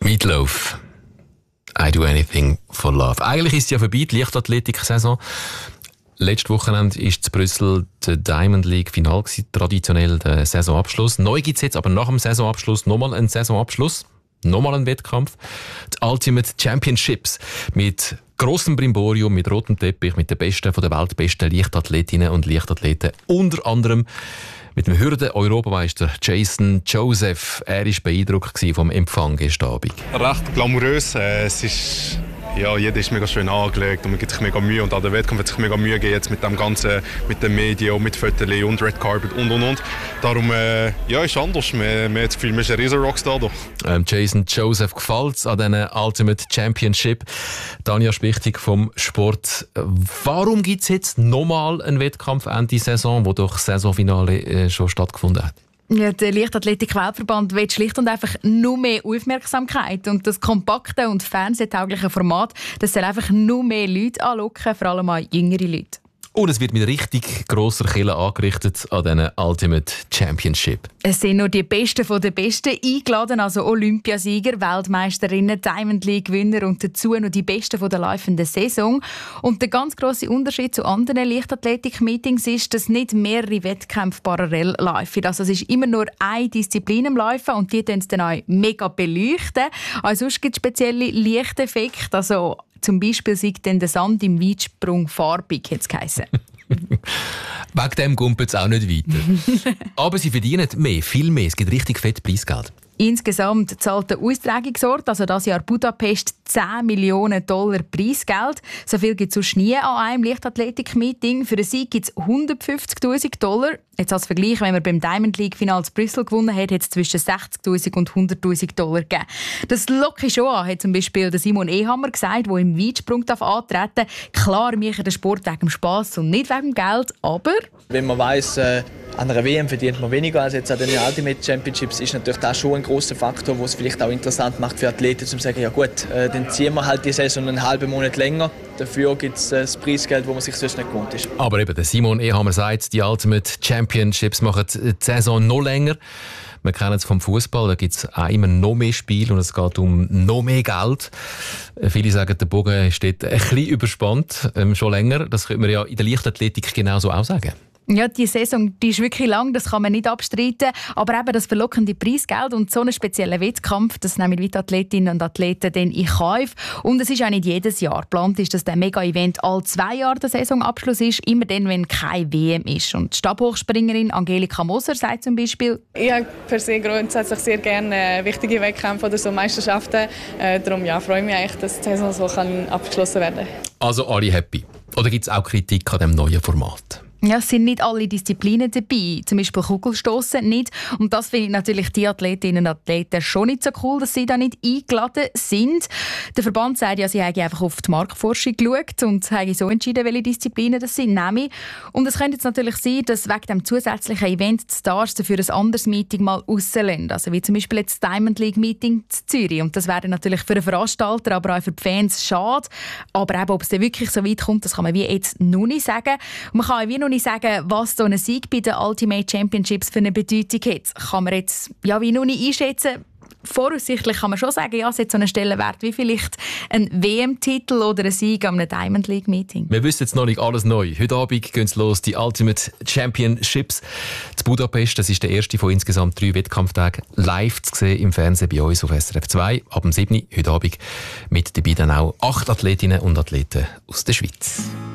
Meatloaf. I do anything for love. Eigentlich ist es ja vorbei, die Leichtathletik-Saison. Letztes Wochenende war in Brüssel der Diamond League Final, traditionell der Saisonabschluss. Neu gibt es jetzt aber nach dem Saisonabschluss nochmal einen Saisonabschluss, nochmal einen Wettkampf. Die Ultimate Championships mit grossem Brimborium, mit rotem Teppich, mit den Besten von der Welt, besten Leichtathletinnen und Leichtathleten. Unter anderem mit dem Hürden-Europameister Jason Joseph. Er war beeindruckt vom Empfang gestern Abend. Recht glamourös. Es ist, ja, jeder ist mega schön angelegt und man gibt sich mega Mühe. Und an der Wettkampf hat sich mega Mühe gegeben, jetzt mit dem Ganzen, mit den Medien, mit Fotos und Red Carpet und. Darum, ja, ist anders. Man hat das Gefühl, man ist ein riesen Rockstar hier. Jason Joseph gefällt es an diesen Ultimate Championship. Tanja Spichtig vom Sport. Warum gibt es jetzt nochmal einen Wettkampf Ende Saison, wo doch das Saisonfinale schon stattgefunden hat? Ja, der Leichtathletik-Weltverband will schlicht und einfach nur mehr Aufmerksamkeit. Und das kompakte und fernsehtaugliche Format, das soll einfach nur mehr Leute anlocken, vor allem auch jüngere Leute. Und es wird mit richtig grosser Kille angerichtet an diesen Ultimate Championship. Es sind nur die Besten von den Besten eingeladen, also Olympiasieger, Weltmeisterinnen, Diamond League-Gewinner und dazu noch die Besten von der laufenden Saison. Und der ganz grosse Unterschied zu anderen Leichtathletik-Meetings ist, dass nicht mehrere Wettkämpfe parallel laufen. Also es ist immer nur eine Disziplin im Laufen und die dann auch mega beleuchten. Also sonst gibt es spezielle Lichteffekte, also zum Beispiel sieht dann der Sand im Weitsprung farbig, hat es geheissen. Wegen dem gumpelt es auch nicht weiter. Aber sie verdienen mehr, viel mehr. Es gibt richtig fett Preisgeld. Insgesamt zahlt der Austragungsort, also das Jahr Budapest, $10 Millionen Preisgeld. So viel gibt es sonst nie an einem Leichtathletik-Meeting. Für den Sieg gibt es $150.000. Jetzt als Vergleich, wenn man beim Diamond League Final in Brüssel gewonnen hat, hat es zwischen $60.000 und $100.000 gegeben. Das locke schon an, hat zum Beispiel der Simon Ehammer gesagt, der im Weitsprung antreten darf. Klar, wir machen den Sport wegen dem Spass und nicht wegen dem Geld, aber... Wenn man weiss, an einer WM verdient man weniger als jetzt an den Ultimate Championships, ist natürlich das schon ein grosser Faktor, der es vielleicht auch interessant macht für Athleten, um zu sagen, ja gut, dann ziehen wir halt die Saison einen halben Monat länger. Dafür gibt es das Preisgeld, das man sich sonst nicht gewohnt ist. Aber eben, der Simon Ehammer sagt, die Ultimate Championships machen die Saison noch länger. Wir kennen es vom Fußball, da gibt es auch immer noch mehr Spiele und es geht um noch mehr Geld. Viele sagen, der Bogen steht ein bisschen überspannt, schon länger. Das könnte man ja in der Leichtathletik genauso auch sagen. Ja, die Saison die ist wirklich lang, das kann man nicht abstreiten. Aber eben das verlockende Preisgeld und so einen speziellen Wettkampf, das nehmen die Athletinnen und Athleten dann in Kauf. Und es ist auch nicht jedes Jahr. Geplant ist, dass der Mega-Event alle 2 Jahre der Saisonabschluss ist, immer dann, wenn keine WM ist. Und die Stabhochspringerin Angelika Moser sagt zum Beispiel: Ich habe per se grundsätzlich sehr gerne wichtige Wettkämpfe oder so Meisterschaften. Darum freue ich mich eigentlich, dass die Saison so abgeschlossen werden kann. Also alle happy. Oder gibt es auch Kritik an dem neuen Format? Ja, es sind nicht alle Disziplinen dabei, zum Beispiel Kugelstossen nicht. Und das finde ich natürlich die Athletinnen und Athleten schon nicht so cool, dass sie da nicht eingeladen sind. Der Verband sagt ja, sie haben einfach auf die Marktforschung geschaut und haben so entschieden, welche Disziplinen das sind. Und es könnte jetzt natürlich sein, dass wegen dem zusätzlichen Event die Stars dafür ein anderes Meeting mal rauslassen. Also wie zum Beispiel jetzt das Diamond League Meeting in Zürich. Und das wäre natürlich für den Veranstalter, aber auch für die Fans schade. Aber eben, ob es dann wirklich so weit kommt, das kann man wie jetzt noch nicht sagen. Und man kann auch wie noch nicht sagen, was so ein Sieg bei den Ultimate Championships für eine Bedeutung hat. Kann man jetzt wie noch nicht einschätzen. Voraussichtlich kann man schon sagen, ja, es hat so einen Stellenwert wie vielleicht ein WM-Titel oder ein Sieg an einem Diamond League Meeting. Wir wissen jetzt noch nicht alles neu. Heute Abend gehen es los, die Ultimate Championships zu Budapest. Das ist der erste von insgesamt 3 Wettkampftagen live zu sehen im Fernsehen bei uns auf SRF 2 ab dem 7. heute Abend mit dabei dann auch 8 Athletinnen und Athleten aus der Schweiz.